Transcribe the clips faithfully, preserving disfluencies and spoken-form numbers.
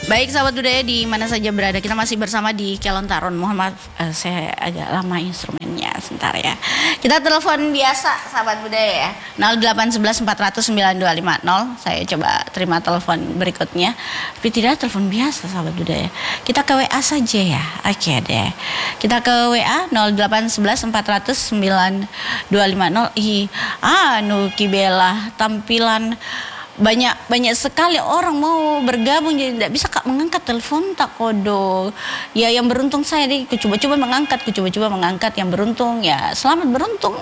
Baik sahabat budaya di mana saja berada, kita masih bersama di Kelontaron. Mohon maaf, uh, saya agak lama instrumennya, sebentar ya. Kita telepon biasa sahabat budaya ya, nol delapan satu satu empat nol nol sembilan dua lima nol. Saya coba terima telepon berikutnya, tapi tidak telepon biasa sahabat budaya. Kita ke W A saja ya, oke deh. Kita ke W A nol delapan satu satu empat nol nol sembilan dua lima nol. Ih, anu Kibela tampilan banyak banyak sekali orang mau bergabung, jadi tidak bisa Kak mengangkat telepon tak kodo. Ya yang beruntung saya deh, ku coba-coba mengangkat, ku coba-coba mengangkat yang beruntung ya. Selamat beruntung.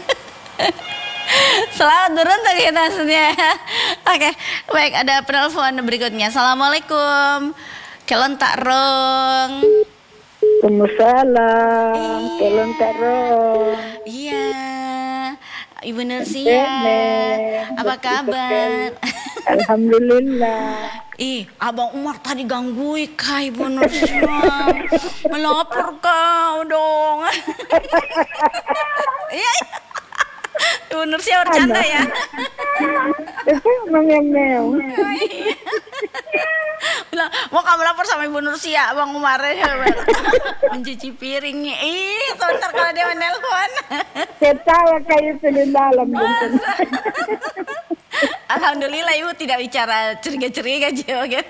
Selamat beruntung ya maksudnya. Oke, baik ada penelpon berikutnya. Assalamualaikum. Kelontaron. Waalaikumsalam. Kelontaron. Iya. Ibu Nursia, apa kabar? Alhamdulillah. Ih, Abang Umar tadi gangguin kak Ibu Nursia. Melapor kau dong. Iya, Ibu Nursia bercanda ya. Itu mengem-mem. Bilang, mau kamu lapor sama Ibu Nursia, Abang Umar mencuci piringnya. Ih, ntar kalau dia menelpon. Ketawa kayak itu di dalam. Alhamdulillah Ibu tidak bicara curiga-curiga juga.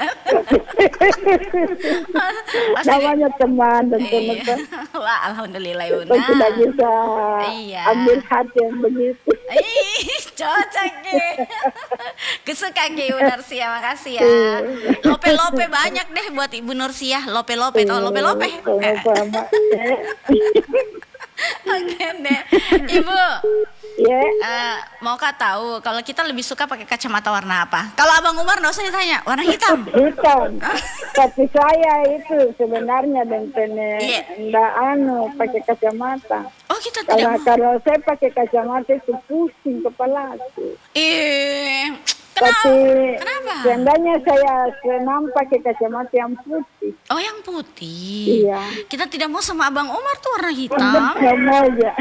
Namanya teman dan teman. Wah, alhamdulillah Ibu. Nah, tidak bisa iya. ambil hati yang begitu. Ih, cocok nih. Kesuka ke Ibu Nursia, makasih ya. Lope-lope banyak deh buat Ibu Nursia. Lope-lope, tau lope-lope? Oke deh, Ibu. Ya. Uh, maukah tahu kalau kita lebih suka pakai kacamata warna apa? Kalau Abang Umar nggak usah ditanya, warna hitam. Hitam. Tapi saya itu sebenarnya dan yeah. enggak anu pakai kacamata. Oh kita kalau, tidak. Kalau saya pakai kacamata itu pusing kepala aku. Ih, Tapi kenapa? seandainya saya senam pakai kacamata yang putih. Oh yang putih. Iya. Kita tidak mau sama Abang Umar tuh warna hitam. Sama aja.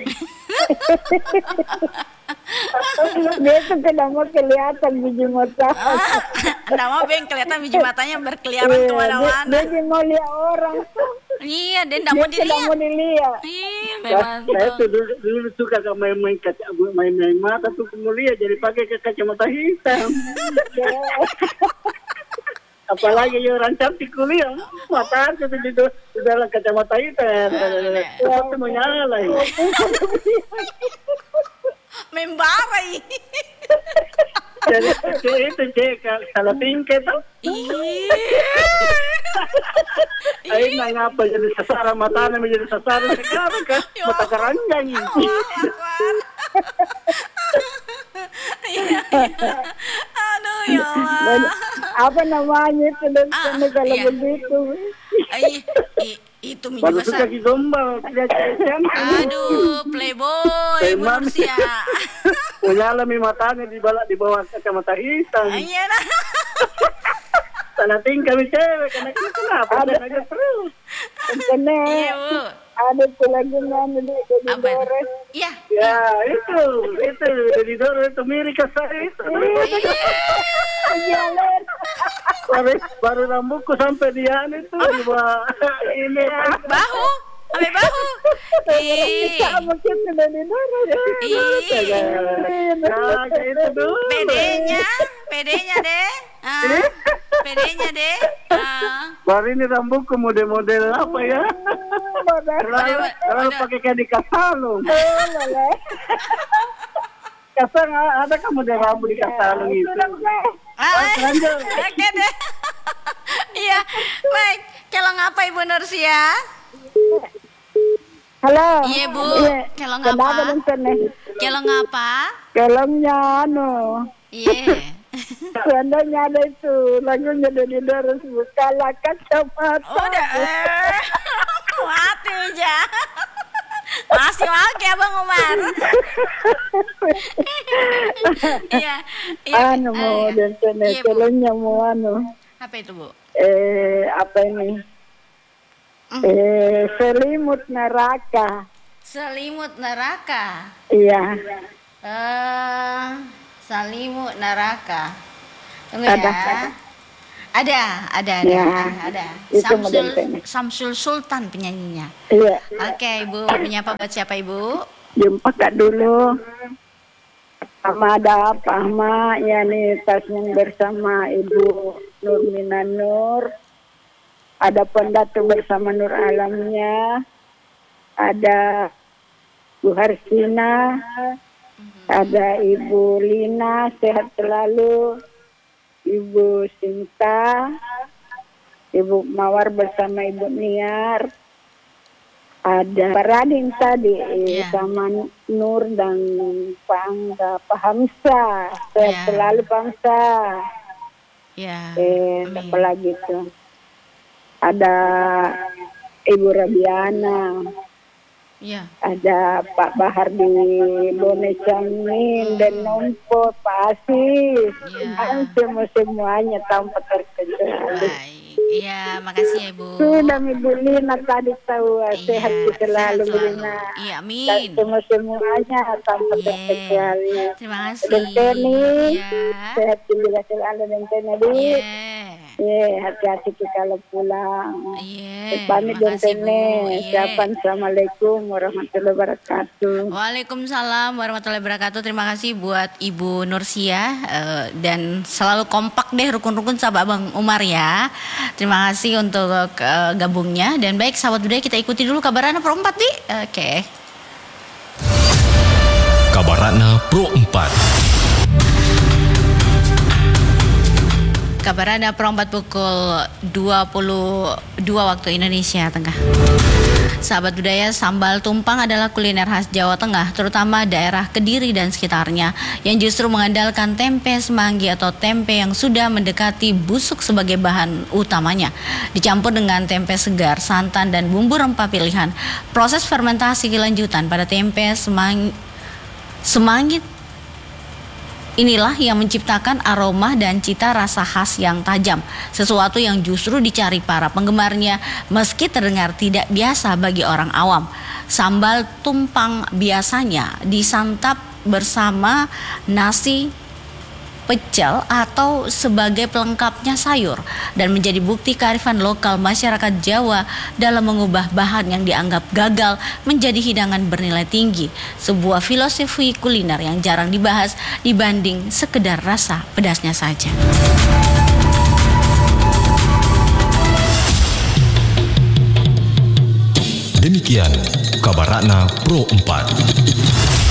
Dia itu tidak mau kelihatan biji mata. Tidak mau Ben kelihatan biji matanya berkeliaran iya, kemana-mana. Dia, dia mau lihat orang. Iya, dan tidak mau dilihat. Tidak mau dilihat. Iya, memang. Saya tuh dulu, dulu suka main-main main-main mata tuh kemulia jadi pakai kacamata hitam. Apalagi orang cantik kuliah, mata aku tuh di dalam kacamata hitam. Seperti menyala. Membarai. Jadi itu cek kalau tingkat tuh. Iya. Ayo ngapa jadi sasaran matanya menjadi sasaran sekarang kan mata keranjang ini. Aduh ya Allah. Apa namanya itu dan ah, kalau iya. begitu. Ay, i, itu mi baru juga suka gigombal. Aduh, playboy Nursia. Menyala mi matanya di bawah di bawah kacamata hitam. Iya nah. Salah tingkah mi cewek karena kenapa ada aja terus. Karena iya, Bu. Ada lagi nama di Dores. Iya. Ya, itu, itu di Dores itu mirip ke saya itu. Iya. baru, baru rambutku sampai di anu itu oh. Ini bahu, sampai bahu. Ih. Sama kita dari Dores. Iya. Nah, itu dulu. Pedenya, pedenya deh. Ah, pedenya deh. Ah. Baru ini rambutku model-model apa ya? Kalau pakai kayak di kasalung. Kasang ada kan model rambut di kasalung itu. Ah, oke deh. Iya, baik. Kelong apa Ibu Nursia? Halo. Iya Bu. Kelong apa? Kelong apa? Kelongnya anu. Iya. Seandainya ada itu lagunya dari Dores bukalah kacamata. Udah. Mati aja. Masih oke Abang Umar. Iya. Anu mau dan kelongnya mau anu. Apa itu Bu? Eh apa ini? Eh selimut neraka. Selimut neraka. Iya. Eh Selimut neraka. Tunggu ada, ya. Ada. Ada, ada, ada, Ya, ada. itu Samsul, modelnya. Samsul Sultan penyanyinya. Iya. Oke, Ibu, menyapa buat siapa Ibu? Jumpa Kak dulu. Sama ada Pahma, yani tasnya bersama Ibu Nurmina Nur. Ada Pendatu bersama Nur Alamnya. Ada Bu Harsina. Ada Ibu Lina, sehat selalu. Ibu Sinta. Ibu Mawar bersama Ibu Niar. Ada Pak Radin tadi Ya. sama Nur dan Pak Angga, Pak Hamsa. Sehat Ya. selalu Pak Hamsa. Ya. Eh, Amin. apa lagi tuh? Ada Ibu Rabiana. Ya. Ada Pak Bahar di Bonecamin dan Nompo, Pak Asis. Ya. Dan semua-semuanya tanpa terkecuali. Baik. Iya, makasih ya Ibu. Sudah Ibu Lina tadi tahu Iya, sehat selalu Bu sehat Lina. Iya, Dan amin. semua-semuanya tanpa Iya. terkecuali. Terima kasih. Dan Teni, Iya. sehat juga selalu dan Teni. Iya. Iya, hati-hati kita kalau pulang. Iya. Pamit dan Makasih Bu. Teni. Iya. Siapkan Assalamualaikum warahmatullahi wabarakatuh. Waalaikumsalam warahmatullahi wabarakatuh. Terima kasih buat Ibu Nursia eh, dan selalu kompak deh rukun-rukun sahabat Bang Umar ya. Terima kasih untuk eh, gabungnya dan baik sahabat budaya kita ikuti dulu kabaran Pro empat di. Oke. Kabarana Pro empat. Kabarana Pro empat pukul dua puluh dua waktu Indonesia Tengah. Sahabat budaya, sambal tumpang adalah kuliner khas Jawa Tengah, terutama daerah Kediri dan sekitarnya, yang justru mengandalkan tempe semanggi atau tempe yang sudah mendekati busuk sebagai bahan utamanya. Dicampur dengan tempe segar, santan, dan bumbu rempah pilihan. Proses fermentasi kelanjutan pada tempe semang, semanggi inilah yang menciptakan aroma dan cita rasa khas yang tajam, sesuatu yang justru dicari para penggemarnya meski terdengar tidak biasa bagi orang awam. Sambal tumpang biasanya disantap bersama nasi pecel atau sebagai pelengkapnya sayur dan menjadi bukti kearifan lokal masyarakat Jawa dalam mengubah bahan yang dianggap gagal menjadi hidangan bernilai tinggi, sebuah filosofi kuliner yang jarang dibahas dibanding sekedar rasa pedasnya saja. Demikian Kabarana Pro empat.